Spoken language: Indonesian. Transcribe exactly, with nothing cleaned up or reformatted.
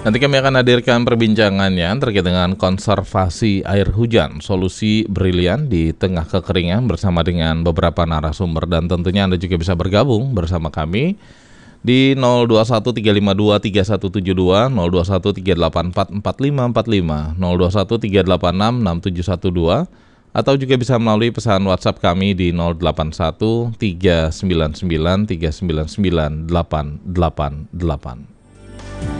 Nanti kami akan hadirkan perbincangannya terkait dengan konservasi air hujan, solusi brilian di tengah kekeringan bersama dengan beberapa narasumber. Dan tentunya Anda juga bisa bergabung bersama kami di nol dua satu tiga lima dua tiga satu tujuh dua, nol dua satu tiga delapan empat empat lima empat lima, nol dua satu tiga delapan enam enam tujuh satu dua, atau juga bisa melalui pesan WhatsApp kami di nol delapan satu tiga sembilan sembilan tiga sembilan sembilan delapan delapan delapan.